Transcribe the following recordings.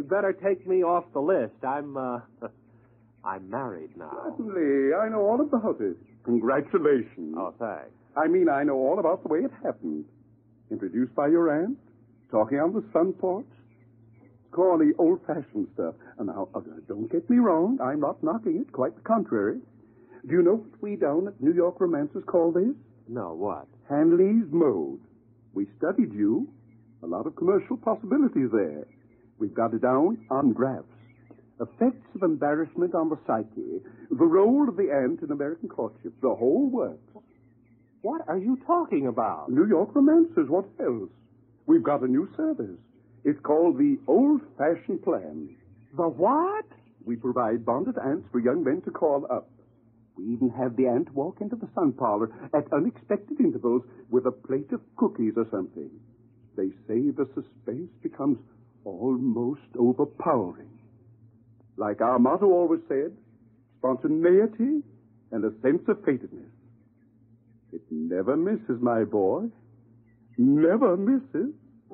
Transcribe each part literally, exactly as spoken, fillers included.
you'd better take me off the list. I'm, uh, I'm married now. Certainly. I know all about it. Congratulations. Oh, thanks. I mean, I know all about the way it happened. Introduced by your aunt, talking on the front porch. Call the old-fashioned stuff. And now, uh, don't get me wrong. I'm not knocking it. Quite the contrary. Do you know what we down at New York Romancers call this? No, what? Hanley's Mode. We studied you. A lot of commercial possibilities there. We've got it down on graphs. Effects of embarrassment on the psyche. The role of the aunt in American courtship. The whole works. What are you talking about? New York Romancers. What else? We've got a new service. It's called the Old-Fashioned Plan. The what? We provide bonded aunts for young men to call up. We even have the aunt walk into the sun parlor at unexpected intervals with a plate of cookies or something. They say the suspense becomes almost overpowering. Like our motto always said, spontaneity and a sense of fatedness. It never misses, my boy. Never misses.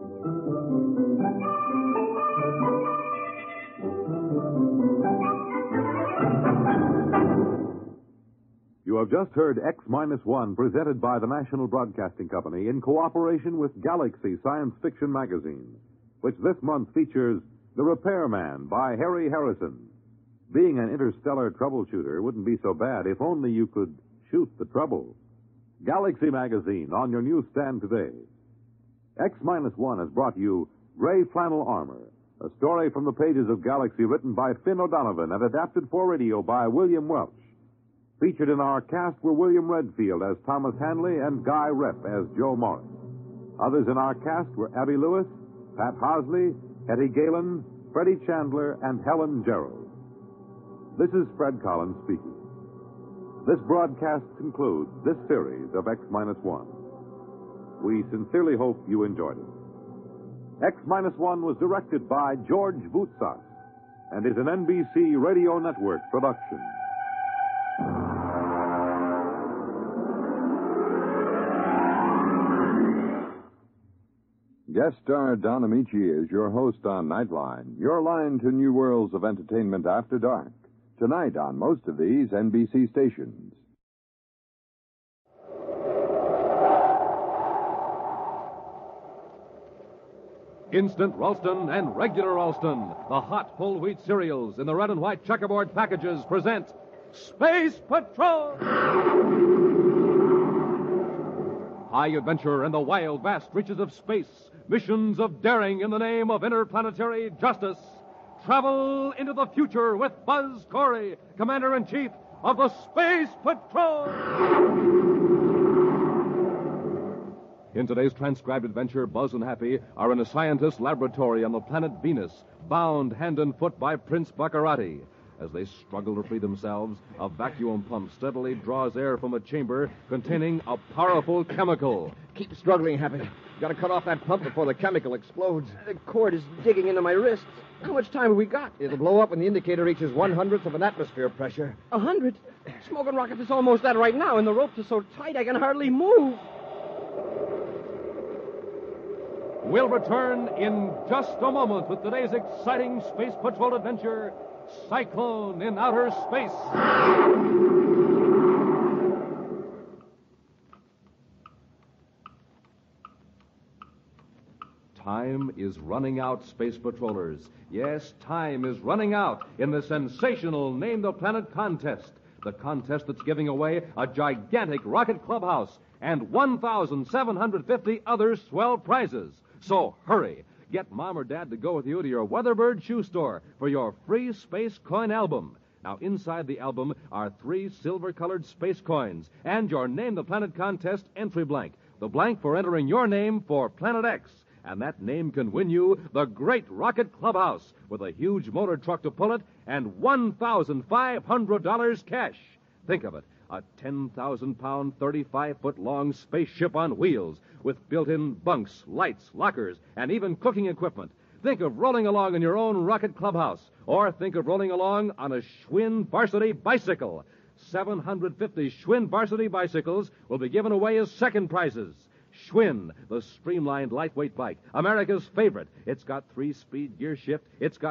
You have just heard X Minus One, presented by the National Broadcasting Company in cooperation with Galaxy Science Fiction Magazine, which this month features The Repairman by Harry Harrison. Being an interstellar troubleshooter wouldn't be so bad if only you could shoot the trouble. Galaxy Magazine on your newsstand today. X Minus One has brought you Gray Flannel Armor, a story from the pages of Galaxy written by Finn O'Donovan and adapted for radio by William Welch. Featured in our cast were William Redfield as Thomas Hanley and Guy Repp as Joe Morris. Others in our cast were Abby Lewis, Pat Hosley, Hetty Galen, Freddie Chandler, and Helen Gerald. This is Fred Collins speaking. This broadcast concludes this series of X Minus One. We sincerely hope you enjoyed it. X Minus One was directed by George Voutsas and is an N B C Radio Network production. Guest star Don Amici is your host on Nightline, your line to new worlds of entertainment after dark. Tonight on most of these N B C stations. Instant Ralston and regular Ralston, the hot whole wheat cereals in the red and white checkerboard packages, present Space Patrol! High adventure in the wild, vast reaches of space. Missions of daring in the name of interplanetary justice. Travel into the future with Buzz Corey, Commander-in-Chief of the Space Patrol. In today's transcribed adventure, Buzz and Happy are in a scientist's laboratory on the planet Venus, bound hand and foot by Prince Baccarati. As they struggle to free themselves, a vacuum pump steadily draws air from a chamber containing a powerful chemical. Keep struggling, Happy. Gotta cut off that pump before the chemical explodes. The cord is digging into my wrists. How much time have we got? It'll blow up when the indicator reaches one hundredth of an atmosphere pressure. A hundred? Smoking rocket is almost that right now, and the ropes are so tight I can hardly move. We'll return in just a moment with today's exciting Space Patrol adventure, Cyclone in Outer Space. Time is running out, Space Patrollers. Yes, time is running out in the sensational Name the Planet contest. The contest that's giving away a gigantic rocket clubhouse and one thousand seven hundred fifty other swell prizes. So hurry. Get Mom or Dad to go with you to your Weatherbird shoe store for your free space coin album. Now, inside the album are three silver-colored space coins and your Name the Planet contest entry blank, the blank for entering your name for Planet X. And that name can win you the Great Rocket Clubhouse with a huge motor truck to pull it and one thousand five hundred dollars cash. Think of it, a ten thousand pound, thirty-five foot long spaceship on wheels with built-in bunks, lights, lockers, and even cooking equipment. Think of rolling along in your own rocket clubhouse, or think of rolling along on a Schwinn Varsity bicycle. seven hundred fifty Schwinn Varsity bicycles will be given away as second prizes. Schwinn, the streamlined lightweight bike, America's favorite. It's got three-speed gear shift. It's got